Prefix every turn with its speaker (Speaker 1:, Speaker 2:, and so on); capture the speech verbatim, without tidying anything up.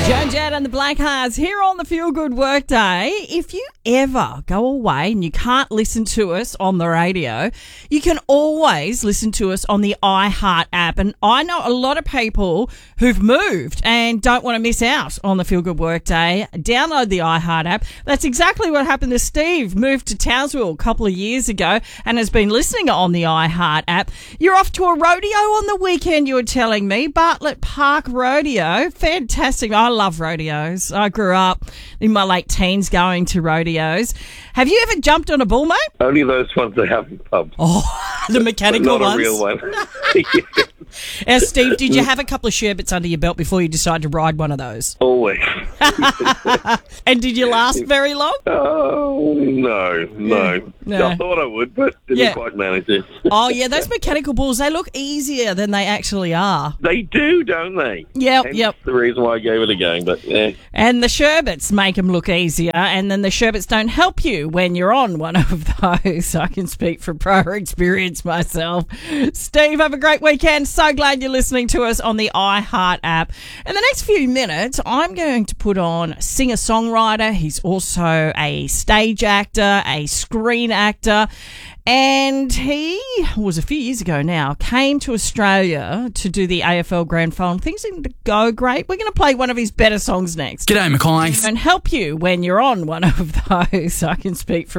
Speaker 1: Joan Jett and the Blackhearts here on the Feel Good Workday. If you ever go away and you can't listen to us on the radio, you can always listen to us on the iHeart app. And I know a lot of people who've moved and don't want to miss out on the Feel Good Workday. Download the iHeart app. That's exactly what happened to Steve. Moved to Townsville a couple of years ago and has been listening on the iHeart app. You're off to a rodeo on the weekend, you were telling me. Bartlett Park Rodeo. Fantastic. I love rodeos. I grew up in my late teens going to rodeos. Have you ever jumped on a bull, mate?
Speaker 2: Only those ones that have the pub.
Speaker 1: Oh, the mechanical
Speaker 2: but not
Speaker 1: ones.
Speaker 2: a real one.
Speaker 1: Now, Steve, did you have a couple of sherbets under your belt before you decided to ride one of those?
Speaker 2: Always.
Speaker 1: And did you last very long?
Speaker 2: Oh, no, no,
Speaker 1: No.
Speaker 2: I thought I would, but didn't
Speaker 1: Yeah.
Speaker 2: quite manage it.
Speaker 1: Oh, yeah, those mechanical bulls, they look easier than they actually are.
Speaker 2: They do, don't they?
Speaker 1: Yep,
Speaker 2: Hence
Speaker 1: yep.
Speaker 2: the reason why I gave it a go, but eh.
Speaker 1: And the sherbets make them look easier, and then the sherbets don't help you when you're on one of those. I can speak from prior experience myself. Steve, have a great weekend. So glad you're listening to us on the iHeart app. In the next few minutes, I'm going to put on singer-songwriter. He's also a stage actor, a screen actor, and he was a few years ago now, came to Australia to do the A F L Grand Final. Things didn't go great. We're going to play one of his better songs next.
Speaker 3: G'day, Mackay.
Speaker 1: And help you when you're on one of those. I can speak from